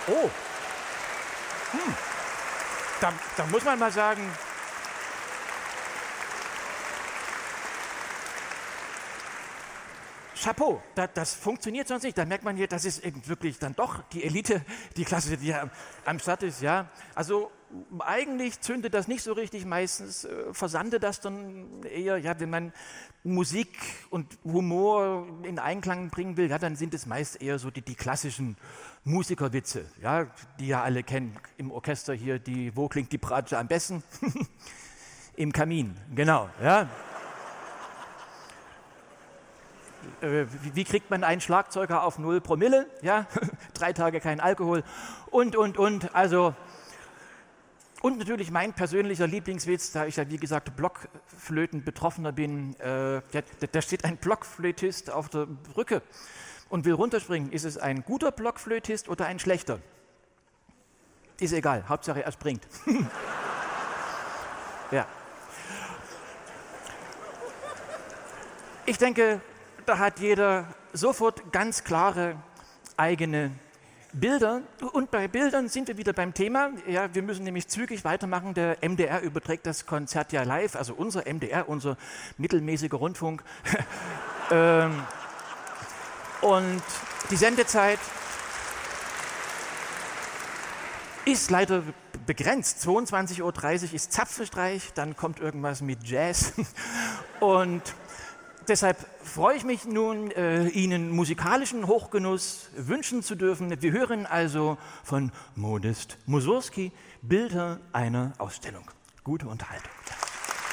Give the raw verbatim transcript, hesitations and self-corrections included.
Oh, hm. da, da muss man mal sagen, Chapeau, da, das funktioniert sonst nicht. Da merkt man hier, das ist eben wirklich dann doch die Elite, die Klasse, die am, am Start ist. Ja. Also eigentlich zündet das nicht so richtig, meistens äh, versandet das dann eher, ja, wenn man Musik und Humor in Einklang bringen will, ja, dann sind es meist eher so die, die klassischen Musikerwitze, ja, die ja alle kennen im Orchester hier, die Wo klingt die Bratsche am besten? Im Kamin, genau, ja. Wie kriegt man einen Schlagzeuger auf null Promille? Ja? Drei Tage kein Alkohol und, und, und. Also, und natürlich mein persönlicher Lieblingswitz, da ich ja wie gesagt Blockflöten-Betroffener bin, äh, da, da steht ein Blockflötist auf der Brücke und will runterspringen. Ist es ein guter Blockflötist oder ein schlechter? Ist egal, Hauptsache er springt. Ja. Ich denke, da hat jeder sofort ganz klare eigene Bilder. Und bei Bildern sind wir wieder beim Thema. Ja, wir müssen nämlich zügig weitermachen. Der M D R überträgt das Konzert ja live, also unser M D R, unser mittelmäßiger Rundfunk. ähm, und die Sendezeit ist leider begrenzt. zweiundzwanzig Uhr dreißig ist Zapfenstreich, dann kommt irgendwas mit Jazz. Und deshalb freue ich mich nun, äh, Ihnen musikalischen Hochgenuss wünschen zu dürfen. Wir hören also von Modest Mussorgsky Bilder einer Ausstellung. Gute Unterhaltung.